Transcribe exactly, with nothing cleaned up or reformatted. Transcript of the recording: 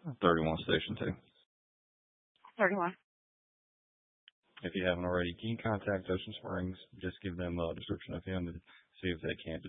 thirty-one Station two. thirty-one. If you haven't already, can you contact Ocean Springs? Just give them a description of him and see if they can't